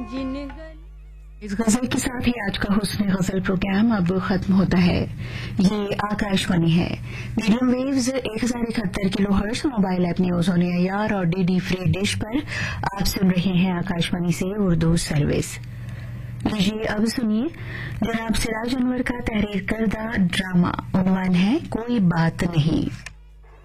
जिन गल इस गजल के साथ ही आज का हुस्न गजल प्रोग्राम अब खत्म होता है। ये आकाशवाणी है, medium waves 1071 kilohertz, mobile app news on AIR और डीडी फ्री डिश पर आप सुन रहे हैं आकाशवाणी से उर्दू सर्विस। लीजिए अब सुनिए जनाब सिराज अनवर का तहरीर करदा ड्रामा, उन्वान है कोई बात नहीं।